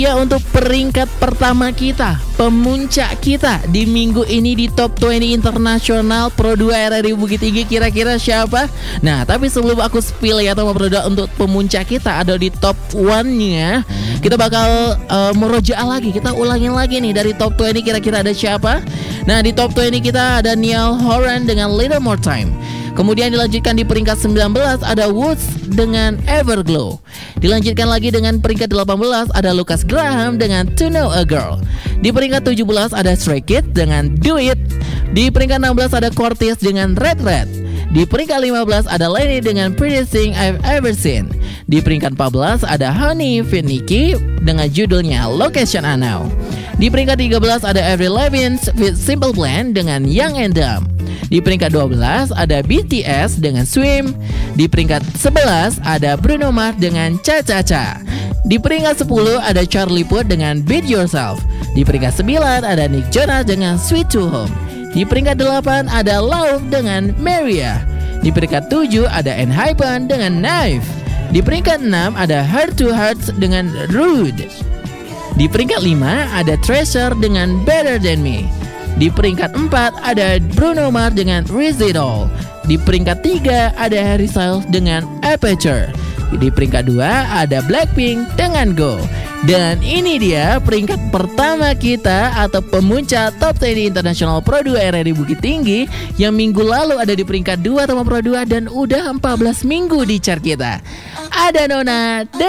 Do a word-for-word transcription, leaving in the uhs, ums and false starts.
Ya, untuk peringkat pertama kita, pemuncak kita di minggu ini di Top dua puluh Internasional Pro dua R R I Bukit Tinggi, kira-kira siapa? Nah, tapi sebelum aku spill ya teman Pro dua, untuk pemuncak kita ada di top one-nya, kita bakal uh, merojaah lagi, kita ulangin lagi nih dari Top dua puluh, kira-kira ada siapa? Nah, di Top dua puluh kita ada Niall Horan dengan Little More Time. Kemudian dilanjutkan di peringkat sembilan belas ada Woods dengan Everglow. Dilanjutkan lagi dengan peringkat delapan belas ada Lucas Graham dengan To Know a Girl. Di peringkat tujuh belas ada Stray Kids dengan Do It. Di peringkat enam belas ada Cortez dengan Red Red. Di peringkat lima belas ada Lenny dengan Prettiest Thing I've Ever Seen. Di peringkat empat belas ada Honey Fit Nicky dengan judulnya Location I Know. Di peringkat tiga belas ada Avril Lavigne with Simple Plan dengan Young and Dumb. Di peringkat dua belas ada B T S dengan Swim. Di peringkat sebelas ada Bruno Mars dengan Cha Cha Cha. Di peringkat sepuluh ada Charlie Puth dengan Beat Yourself. Di peringkat sembilan ada Nick Jonas dengan Sweet to Home. Di peringkat delapan ada Love dengan Maria. Di peringkat tujuh ada Enhypen dengan Knife. Di peringkat enam ada Heart to Heart dengan Rude. Di peringkat lima ada Treasure dengan Better Than Me. Di peringkat empat ada Bruno Mars dengan Risk It All. Di peringkat tiga ada Harry Styles dengan Aperture. Di peringkat dua ada Blackpink dengan Go. Dan ini dia peringkat pertama kita atau pemuncak Top dua puluh International Pro dua R R I Bukit Tinggi yang minggu lalu ada di peringkat dua teman Pro dua dan udah empat belas minggu di chart kita. Ada Nona